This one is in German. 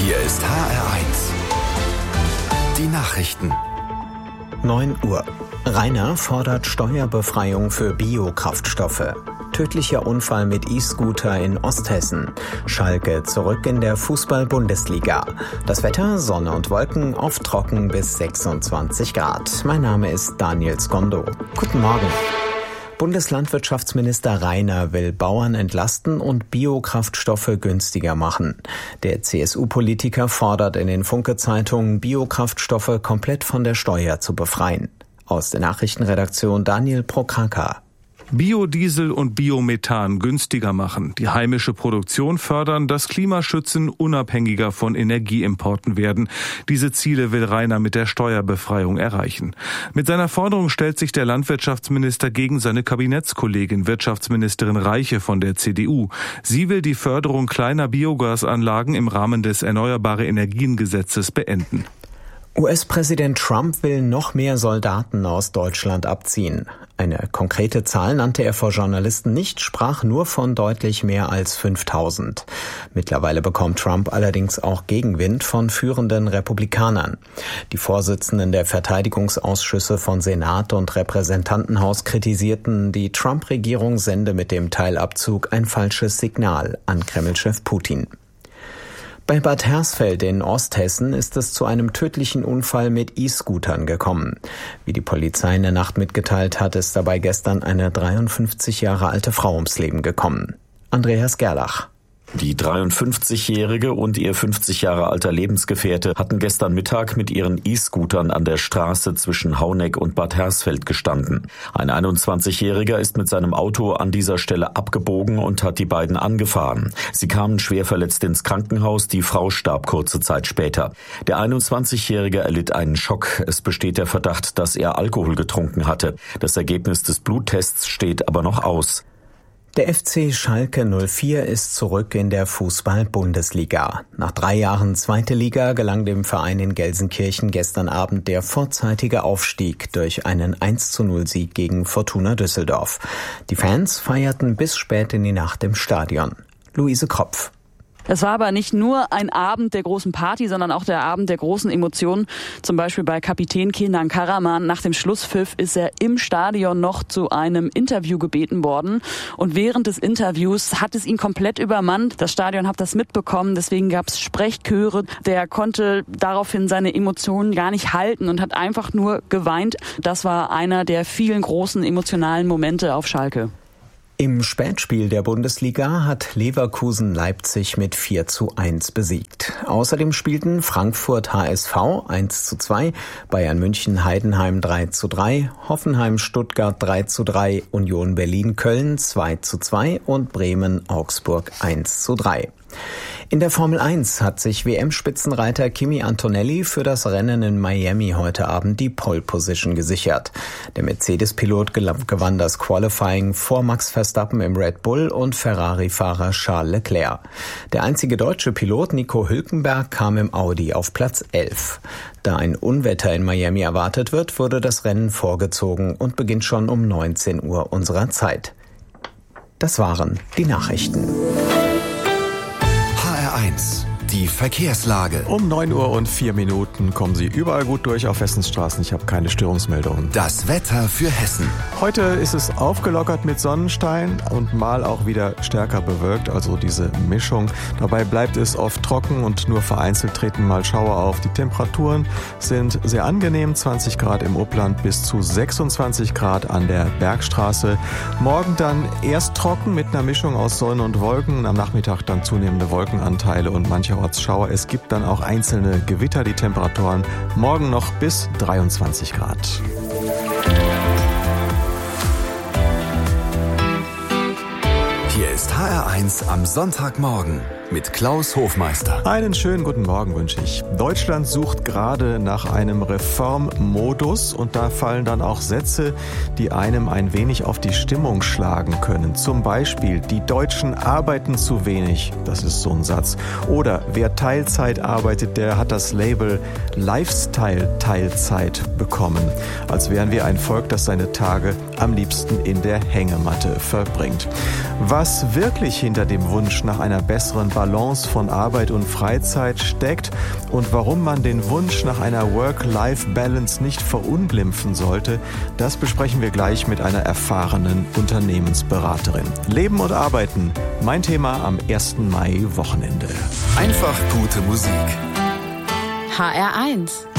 Hier ist HR1. Die Nachrichten. 9 Uhr. Rainer fordert Steuerbefreiung für Biokraftstoffe. Tödlicher Unfall mit E-Scooter in Osthessen. Schalke zurück in der Fußball-Bundesliga. Das Wetter, Sonne und Wolken, oft trocken bis 26 Grad. Mein Name ist Daniel Skondo. Guten Morgen. Bundeslandwirtschaftsminister Rainer will Bauern entlasten und Biokraftstoffe günstiger machen. Der CSU-Politiker fordert in den Funke-Zeitungen, Biokraftstoffe komplett von der Steuer zu befreien. Aus der Nachrichtenredaktion Daniel Prokaka. Biodiesel und Biomethan günstiger machen, die heimische Produktion fördern, das Klima schützen, unabhängiger von Energieimporten werden. Diese Ziele will Rainer mit der Steuerbefreiung erreichen. Mit seiner Forderung stellt sich der Landwirtschaftsminister gegen seine Kabinettskollegin Wirtschaftsministerin Reiche von der CDU. Sie will die Förderung kleiner Biogasanlagen im Rahmen des Erneuerbare-Energien-Gesetzes beenden. US-Präsident Trump will noch mehr Soldaten aus Deutschland abziehen. Eine konkrete Zahl nannte er vor Journalisten nicht, sprach nur von deutlich mehr als 5.000. Mittlerweile bekommt Trump allerdings auch Gegenwind von führenden Republikanern. Die Vorsitzenden der Verteidigungsausschüsse von Senat und Repräsentantenhaus kritisierten, die Trump-Regierung sende mit dem Teilabzug ein falsches Signal an Kreml-Chef Putin. Bei Bad Hersfeld in Osthessen ist es zu einem tödlichen Unfall mit E-Scootern gekommen. Wie die Polizei in der Nacht mitgeteilt hat, ist dabei gestern eine 53 Jahre alte Frau ums Leben gekommen. Andreas Gerlach. Die 53-Jährige und ihr 50 Jahre alter Lebensgefährte hatten gestern Mittag mit ihren E-Scootern an der Straße zwischen Hauneck und Bad Hersfeld gestanden. Ein 21-Jähriger ist mit seinem Auto an dieser Stelle abgebogen und hat die beiden angefahren. Sie kamen schwer verletzt ins Krankenhaus, die Frau starb kurze Zeit später. Der 21-Jährige erlitt einen Schock. Es besteht der Verdacht, dass er Alkohol getrunken hatte. Das Ergebnis des Bluttests steht aber noch aus. Der FC Schalke 04 ist zurück in der Fußball-Bundesliga. Nach 3 Jahren zweite Liga gelang dem Verein in Gelsenkirchen gestern Abend der vorzeitige Aufstieg durch einen 1:0-Sieg gegen Fortuna Düsseldorf. Die Fans feierten bis spät in die Nacht im Stadion. Luise Kropf. Es war aber nicht nur ein Abend der großen Party, sondern auch der Abend der großen Emotionen. Zum Beispiel bei Kapitän Kenan Karaman. Nach dem Schlusspfiff ist er im Stadion noch zu einem Interview gebeten worden. Und während des Interviews hat es ihn komplett übermannt. Das Stadion hat das mitbekommen, deswegen gab es Sprechchöre. Der konnte daraufhin seine Emotionen gar nicht halten und hat einfach nur geweint. Das war einer der vielen großen emotionalen Momente auf Schalke. Im Spätspiel der Bundesliga hat Leverkusen Leipzig mit 4:1 besiegt. Außerdem spielten Frankfurt HSV 1:2, Bayern München Heidenheim 3:3, Hoffenheim Stuttgart 3:3, Union Berlin Köln 2:2 und Bremen Augsburg 1:3. In der Formel 1 hat sich WM-Spitzenreiter Kimi Antonelli für das Rennen in Miami heute Abend die Pole Position gesichert. Der Mercedes-Pilot gewann das Qualifying vor Max Verstappen im Red Bull und Ferrari-Fahrer Charles Leclerc. Der einzige deutsche Pilot Nico Hülkenberg kam im Audi auf Platz 11. Da ein Unwetter in Miami erwartet wird, wurde das Rennen vorgezogen und beginnt schon um 19 Uhr unserer Zeit. Das waren die Nachrichten. HR1, die Verkehrslage. Um 9:04 kommen Sie überall gut durch auf Hessens Straßen. Ich habe keine Störungsmeldungen. Das Wetter für Hessen. Heute ist es aufgelockert mit Sonnenschein und mal auch wieder stärker bewölkt, also diese Mischung. Dabei bleibt es oft trocken und nur vereinzelt treten mal Schauer auf. Die Temperaturen sind sehr angenehm, 20 Grad im Upland bis zu 26 Grad an der Bergstraße. Morgen dann erst trocken mit einer Mischung aus Sonne und Wolken, am Nachmittag dann zunehmende Wolkenanteile und mancherorts Schauer. Es gibt dann auch einzelne Gewitter. Die Temperaturen morgen noch bis 23 Grad. Hier ist HR1 am Sonntagmorgen mit Klaus Hofmeister. Einen schönen guten Morgen wünsche ich. Deutschland sucht gerade nach einem Reformmodus und da fallen dann auch Sätze, die einem ein wenig auf die Stimmung schlagen können. Zum Beispiel, die Deutschen arbeiten zu wenig. Das ist so ein Satz. Oder wer Teilzeit arbeitet, der hat das Label Lifestyle-Teilzeit bekommen. Als wären wir ein Volk, das seine Tage am liebsten in der Hängematte verbringt. Was wirklich hinter dem Wunsch nach einer besseren Balance von Arbeit und Freizeit steckt und warum man den Wunsch nach einer Work-Life-Balance nicht verunglimpfen sollte, das besprechen wir gleich mit einer erfahrenen Unternehmensberaterin. Leben und Arbeiten, mein Thema am 1. Mai Wochenende. Einfach gute Musik. HR1